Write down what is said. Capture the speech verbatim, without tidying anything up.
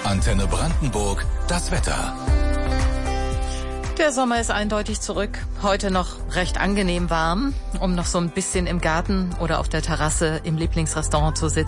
Antenne Brandenburg, das Wetter. Der Sommer ist eindeutig zurück. Heute noch recht angenehm warm, um noch so ein bisschen im Garten oder auf der Terrasse im Lieblingsrestaurant zu sitzen.